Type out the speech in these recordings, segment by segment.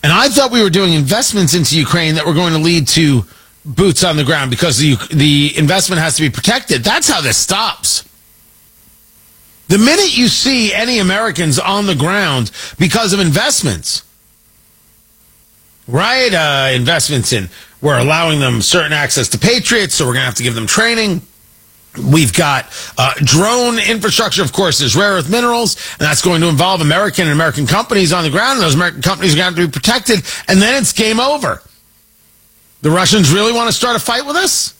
And I thought we were doing investments into Ukraine that were going to lead to boots on the ground because the investment has to be protected. That's how this stops. The minute you see any Americans on the ground because of investments, right? Investments in, we're allowing them certain access to Patriots, so we're going to have to give them training. We've got drone infrastructure. Of course, there's rare earth minerals, and that's going to involve American companies on the ground. And those American companies are going to have to be protected, and then it's game over. The Russians really want to start a fight with us?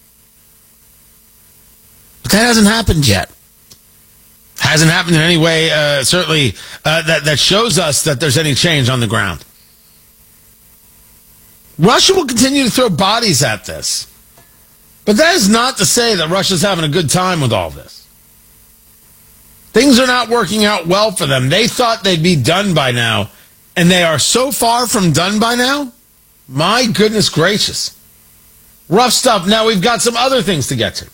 But that hasn't happened yet. Hasn't happened in any way, certainly, that shows us that there's any change on the ground. Russia will continue to throw bodies at this. But that is not to say that Russia's having a good time with all this. Things are not working out well for them. They thought they'd be done by now, and they are so far from done by now. My goodness gracious. Rough stuff. Now we've got some other things to get to.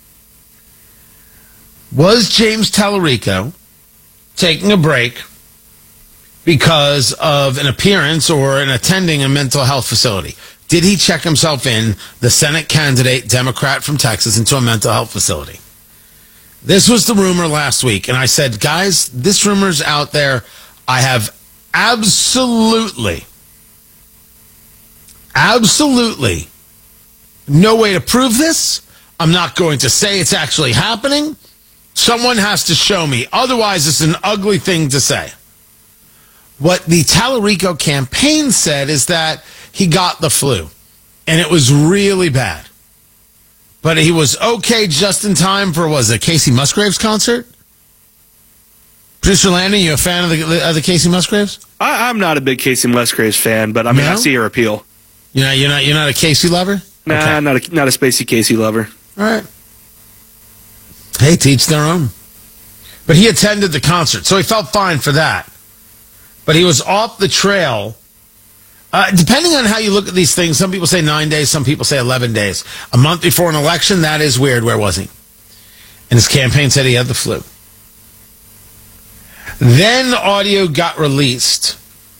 Was James Tallarico taking a break because of an appearance or an attending a mental health facility? Did he check himself in, the Senate candidate, Democrat from Texas, into a mental health facility? This was the rumor last week, and I said, guys, this rumor's out there. I have absolutely no way to prove this. I'm not going to say it's actually happening. Someone has to show me. Otherwise, it's an ugly thing to say. What the Tallarico campaign said is that he got the flu, and it was really bad. But he was okay just in time for, was it Casey Musgraves concert? Producer Landon, you a fan of the Casey Musgraves? I'm not a big Casey Musgraves fan, but I mean, no? I see her appeal. You're not a Casey lover? Nah, okay. not a Spacey Casey lover. All right. Hey, to each their own. But he attended the concert, so he felt fine for that. But he was off the trail. Depending on how you look at these things, some people say 9 days, some people say 11 days. A month before an election, that is weird. Where was he? And his campaign said he had the flu. Then audio got released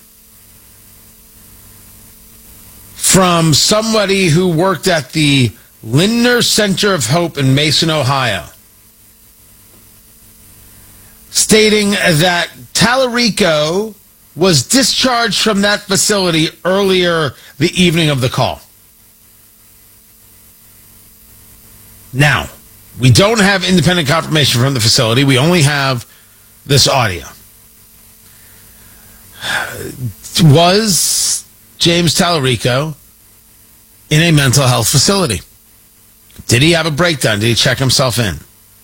from somebody who worked at the Lindner Center of Hope in Mason, Ohio, stating that Tallarico was discharged from that facility earlier the evening of the call. Now, we don't have independent confirmation from the facility. We only have this audio. Was James Tallarico in a mental health facility? Did he have a breakdown? Did he check himself in?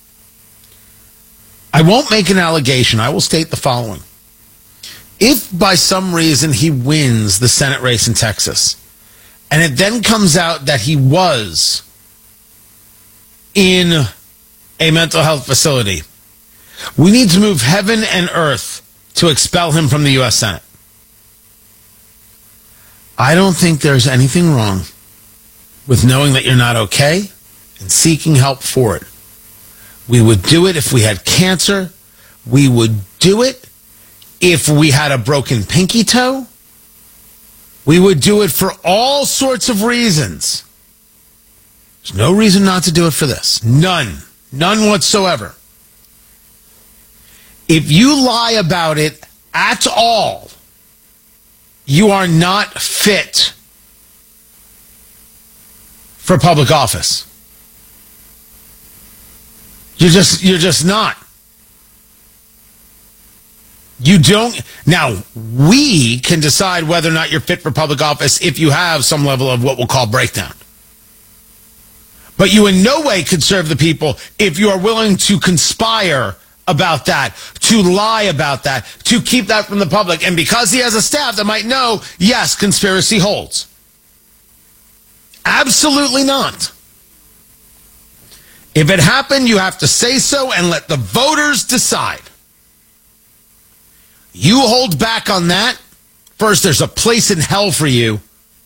I won't make an allegation. I will state the following. If by some reason he wins the Senate race in Texas, and it then comes out that he was in a mental health facility, we need to move heaven and earth to expel him from the U.S. Senate. I don't think there's anything wrong with knowing that you're not okay and seeking help for it. We would do it if we had cancer. We would do it if we had a broken pinky toe. We would do it for all sorts of reasons. There's no reason not to do it for this. None. None whatsoever. If you lie about it at all, you are not fit for public office. You're just not. You don't. Now, we can decide whether or not you're fit for public office if you have some level of what we'll call breakdown. But you in no way could serve the people if you are willing to conspire about that, to lie about that, to keep that from the public. And because he has a staff that might know, yes, conspiracy holds. Absolutely not. If it happened, you have to say so and let the voters decide. You hold back on that, first, there's a place in hell for you.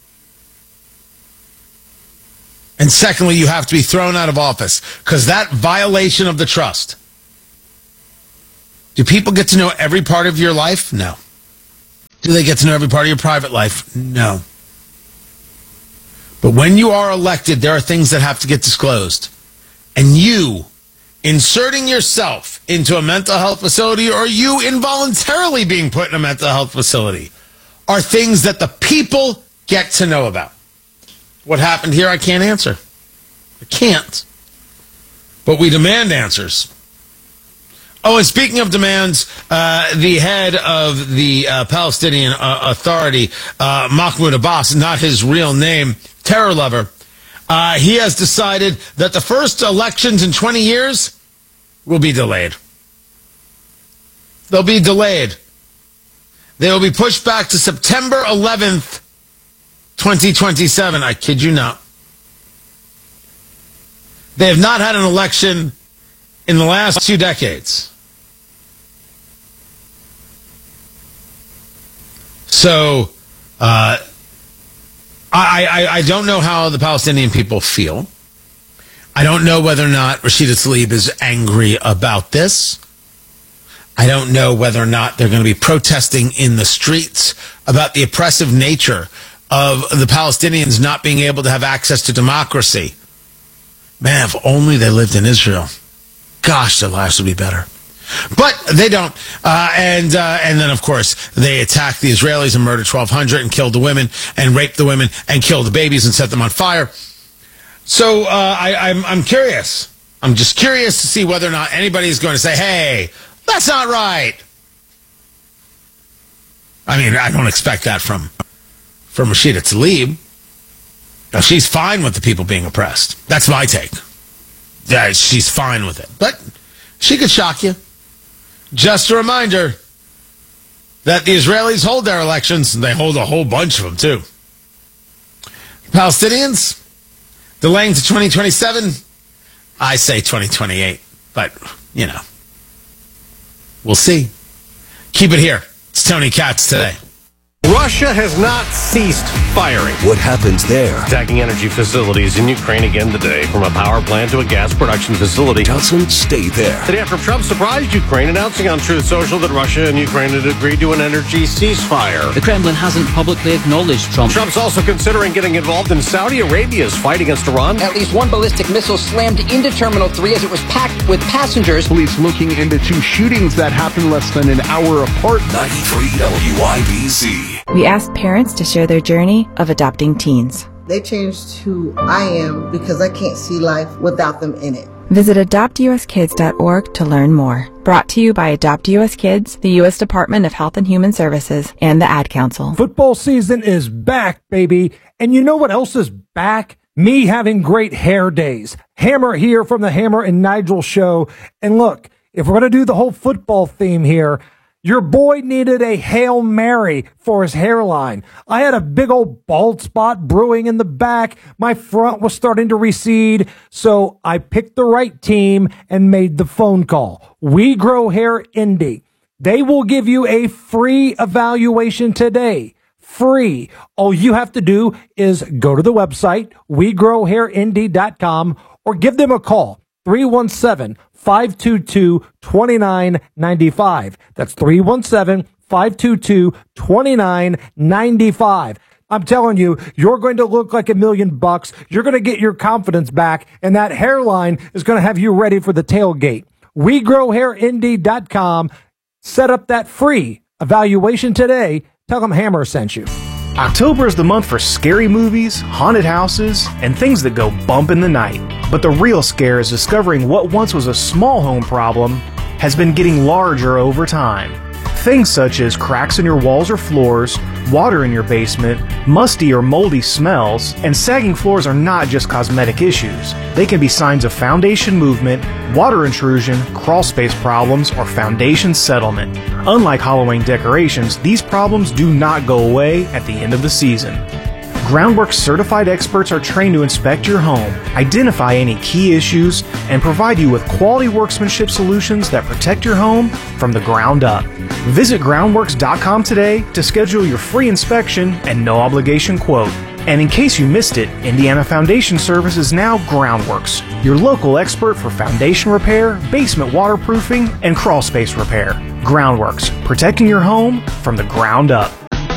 And secondly, you have to be thrown out of office because that violation of the trust. Do people get to know every part of your life? No. Do they get to know every part of your private life? No. But when you are elected, there are things that have to get disclosed. And you inserting yourself into a mental health facility or you involuntarily being put in a mental health facility are things that the people get to know about. What happened here, I can't answer. I can't. But we demand answers. Oh, and speaking of demands, the head of the Palestinian Authority, Mahmoud Abbas, not his real name, terror lover, he has decided that the first elections in 20 years will be delayed. They'll be delayed. They will be pushed back to September 11th, 2027. I kid you not. They have not had an election in the last 2 decades. So, I don't know how the Palestinian people feel. I don't know whether or not Rashida Tlaib is angry about this. I don't know whether or not they're going to be protesting in the streets about the oppressive nature of the Palestinians not being able to have access to democracy. Man, if only they lived in Israel. Gosh, their lives would be better. But they don't. And then, of course, they attacked the Israelis and murdered 1,200 and killed the women and raped the women and killed the babies and set them on fire. So I'm curious. I'm just curious to see whether or not anybody is going to say, hey, that's not right. I mean, I don't expect that from Rashida Tlaib. Now, she's fine with the people being oppressed. That's my take. Yeah, she's fine with it. But she could shock you. Just a reminder that the Israelis hold their elections, and they hold a whole bunch of them, too. Palestinians, delaying to 2027, I say 2028. But, you know, we'll see. Keep it here. It's Tony Katz today. Russia has not ceased firing. What happens there? Attacking energy facilities in Ukraine again today, from a power plant to a gas production facility. Doesn't stay there. Today after Trump surprised Ukraine, announcing on Truth Social that Russia and Ukraine had agreed to an energy ceasefire. The Kremlin hasn't publicly acknowledged Trump. Trump's also considering getting involved in Saudi Arabia's fight against Iran. At least one ballistic missile slammed into Terminal 3 as it was packed with passengers. Police looking into 2 shootings that happened less than an hour apart. 93 WIBC. We asked parents to share their journey of adopting teens. They changed who I am because I can't see life without them in it. Visit adoptuskids.org to learn more. Brought to you by Adopt US Kids, the U.S. Department of Health and Human Services, and the Ad Council. Football season is back, baby. And you know what else is back? Me having great hair days. Hammer here from the Hammer and Nigel show. And look, if we're going to do the whole football theme here, your boy needed a Hail Mary for his hairline. I had a big old bald spot brewing in the back. My front was starting to recede. So I picked the right team and made the phone call. We Grow Hair Indy. They will give you a free evaluation today. Free. All you have to do is go to the website, wegrowhairindy.com, or give them a call, 317-522-2995. That's 317-522-2995. I'm telling you, you're going to look like $1 million. You're going to get your confidence back, and that hairline is going to have you ready for the tailgate. WeGrowHairIndy.com. Set up that free evaluation today. Tell them Hammer sent you. October is the month for scary movies, haunted houses, and things that go bump in the night. But the real scare is discovering what once was a small home problem has been getting larger over time. Things such as cracks in your walls or floors, water in your basement, musty or moldy smells, and sagging floors are not just cosmetic issues. They can be signs of foundation movement, water intrusion, crawl space problems, or foundation settlement. Unlike Halloween decorations, these problems do not go away at the end of the season. Groundworks certified experts are trained to inspect your home, identify any key issues, and provide you with quality workmanship solutions that protect your home from the ground up. Visit groundworks.com today to schedule your free inspection and no obligation quote. And in case you missed it, Indiana Foundation Service is now Groundworks, your local expert for foundation repair, basement waterproofing, and crawl space repair. Groundworks, protecting your home from the ground up.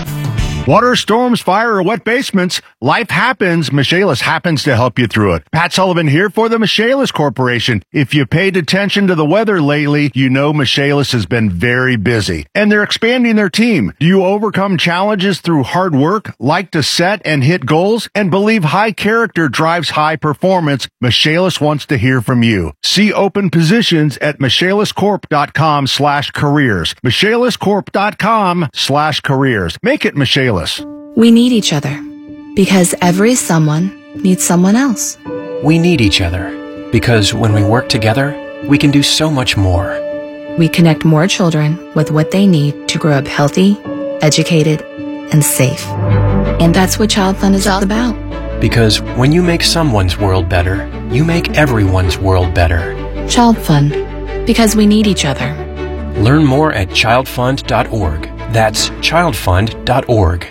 Water, storms, fire, or wet basements, life happens. Michaelis happens to help you through it. Pat Sullivan here for the Michaelis Corporation. If you paid attention to the weather lately, you know Michaelis has been very busy. And they're expanding their team. Do you overcome challenges through hard work, like to set and hit goals, and believe high character drives high performance? Michaelis wants to hear from you. See open positions at michaeliscorp.com/careers. michaeliscorp.com/careers. Make it Michaelis. We need each other because every someone needs someone else. We need each other because when we work together, we can do so much more. We connect more children with what they need to grow up healthy, educated, and safe. And that's what Child Fund is all about. Because when you make someone's world better, you make everyone's world better. Child Fund, because we need each other. Learn more at childfund.org. That's childfund.org.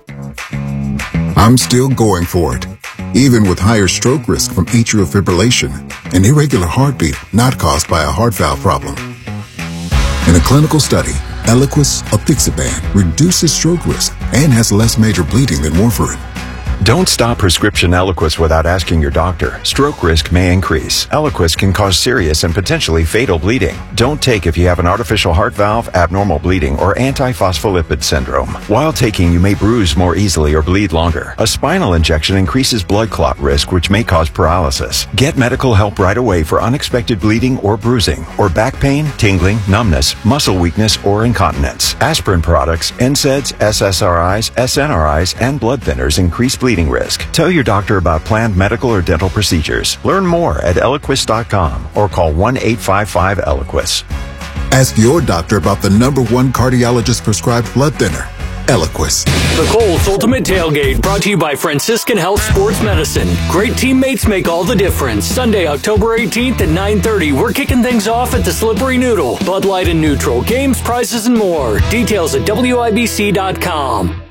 I'm still going for it, even with higher stroke risk from atrial fibrillation, an irregular heartbeat not caused by a heart valve problem. In a clinical study, Eliquis apixaban reduces stroke risk and has less major bleeding than warfarin. Don't stop prescription Eliquis without asking your doctor. Stroke risk may increase. Eliquis can cause serious and potentially fatal bleeding. Don't take if you have an artificial heart valve, abnormal bleeding, or antiphospholipid syndrome. While taking, you may bruise more easily or bleed longer. A spinal injection increases blood clot risk, which may cause paralysis. Get medical help right away for unexpected bleeding or bruising, or back pain, tingling, numbness, muscle weakness, or incontinence. Aspirin products, NSAIDs, SSRIs, SNRIs, and blood thinners increase bleeding risk. Tell your doctor about planned medical or dental procedures. Learn more at Eliquis.com or call 1-855-ELIQUIS. Ask your doctor about the #1 cardiologist prescribed blood thinner, Eliquis. The Colts Ultimate Tailgate, brought to you by Franciscan Health Sports Medicine. Great teammates make all the difference. Sunday, October 18th at 9:30. We're kicking things off at the Slippery Noodle. Bud Light and Neutral. Games, prizes, and more. Details at WIBC.com.